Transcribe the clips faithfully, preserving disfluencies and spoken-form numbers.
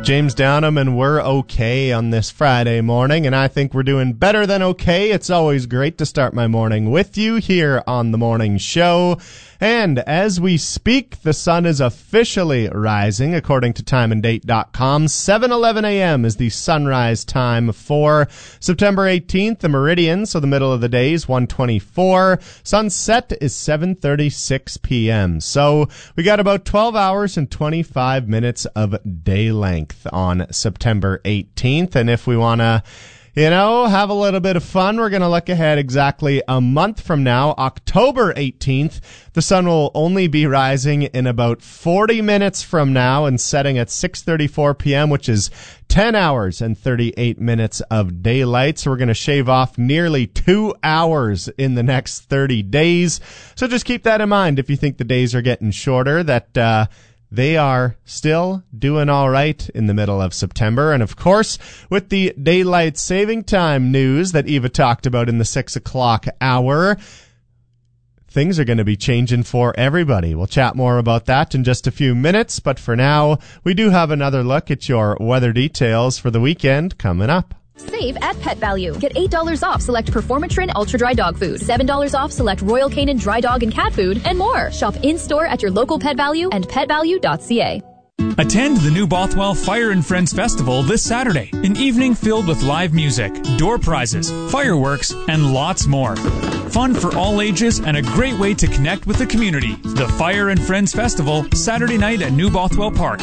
James Downham, and we're okay on this Friday morning, and I think we're doing better than okay. It's always great to start my morning with you here on the morning show. And as we speak, the sun is officially rising, according to time and date dot com. seven eleven a.m. is the sunrise time for September eighteenth. The meridian, so the middle of the day, is one twenty-four. Sunset is seven thirty-six p.m. So we got about twelve hours and twenty-five minutes of day length on September eighteenth. And if we want to You know, have a little bit of fun, we're going to look ahead exactly a month from now, October eighteenth. The sun will only be rising in about forty minutes from now and setting at six thirty-four p.m., which is ten hours and thirty-eight minutes of daylight. So we're going to shave off nearly two hours in the next thirty days. So just keep that in mind if you think the days are getting shorter, that uh they are still doing all right in the middle of September. And of course, with the daylight saving time news that Eva talked about in the six o'clock hour, things are going to be changing for everybody. We'll chat more about that in just a few minutes. But for now, we do have another look at your weather details for the weekend coming up. Save at Pet Value. Get eight dollars off select Performatrin Ultra Dry Dog Food, seven dollars off select Royal Canin Dry Dog and Cat Food, and more. Shop in-store at your local Pet Value and pet value dot c a. Attend the New Bothwell Fire and Friends Festival this Saturday. An evening filled with live music, door prizes, fireworks, and lots more. Fun for all ages and a great way to connect with the community. The Fire and Friends Festival, Saturday night at New Bothwell Park.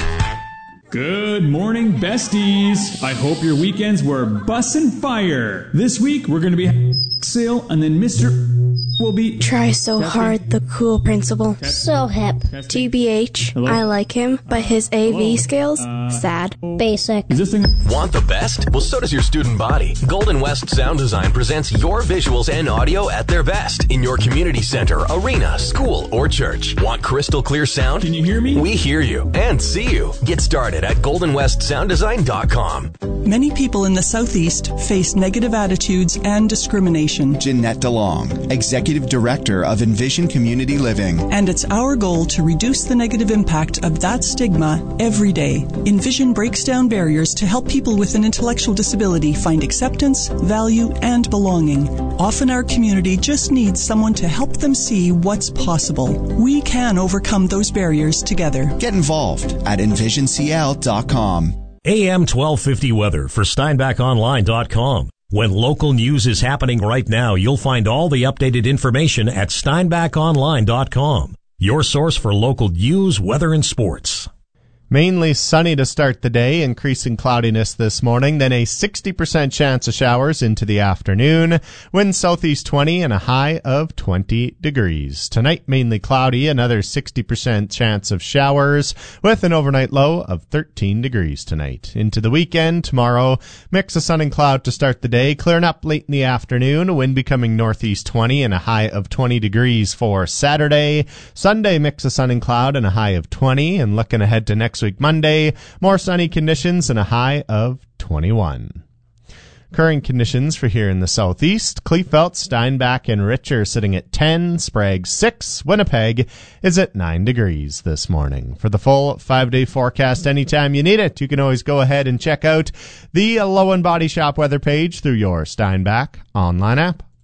Good morning, besties. I hope your weekends were bussin' fire. This week, we're going to be having a sale, and then Mister will be... Try so testing. Hard, the cool principal. Testing. So hip. Testing. T B H, Hello? I like him, but his A V Hello? skills, uh, sad. Basic. Is this thing... Want the best? Well, so does your student body. Golden West Sound Design presents your visuals and audio at their best in your community center, arena, school, or church. Want crystal clear sound? Can you hear me? We hear you and see you. Get started at golden west sound design dot com. Many people in the Southeast face negative attitudes and discrimination. Jeanette DeLong, Executive Director of Envision Community Living. And it's our goal to reduce the negative impact of that stigma every day. Envision breaks down barriers to help people with an intellectual disability find acceptance, value, and belonging. Often our community just needs someone to help them see what's possible. We can overcome those barriers together. Get involved at envision c l dot com. A M twelve fifty weather for steinbach online dot com. When local news is happening right now, you'll find all the updated information at steinbach online dot com. Your source for local news, weather, and sports. Mainly sunny to start the day, increasing cloudiness this morning, then a sixty percent chance of showers into the afternoon. Wind southeast twenty and a high of twenty degrees. Tonight, mainly cloudy, another sixty percent chance of showers with an overnight low of thirteen degrees tonight. Into the weekend, tomorrow, mix of sun and cloud to start the day, clearing up late in the afternoon, wind becoming northeast twenty and a high of twenty degrees for Saturday. Sunday, mix of sun and cloud and a high of twenty, and looking ahead to next week Monday, more sunny conditions and a high of twenty-one. Current conditions for here in the southeast, Kleefeld, Steinbach, and Richer sitting at ten, Sprague six, Winnipeg is at nine degrees this morning. For the full five-day forecast anytime you need it, you can always go ahead and check out the Low and Body Shop weather page through your Steinbach online app.